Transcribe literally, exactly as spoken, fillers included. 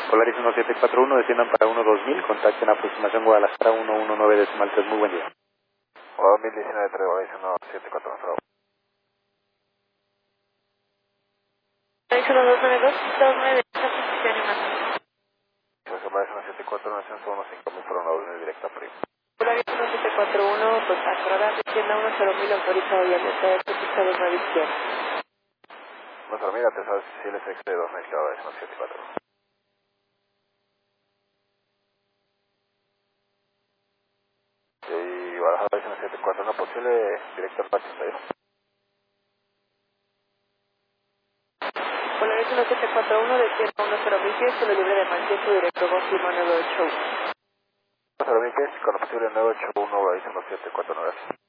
Polaris uno siete cuatro uno, desciendan para uno dos mil, contacten aproximación Guadalajara uno uno nueve decimal tres, muy buen día. dos mil diecinueve, tres, Polaris uno siete cuatro uno. Polaris uno dos nueve dos, dos nueve, esta posición y más. Polaris uno siete cuatro uno, desciendo uno cinco mil por una orden directa prima. Polaris uno siete cuatro uno, contacto radar, descienda uno cero mil, autorizado y alerta de pista dos nueve izquierda. Nuestra amiga te sabes si les excede dos mil, Polaris uno siete cuatro uno. Y Guadalajara uno siete cuatro uno, posible directo al ochenta y uno. Polaris uno siete cuatro uno, descienda uno cero mil pies, suelo libre de Manchester, directo confirma nueve ocho uno. Nuestra amiga es con la posible nueve ocho uno, Polaris uno siete cuatro uno, gracias.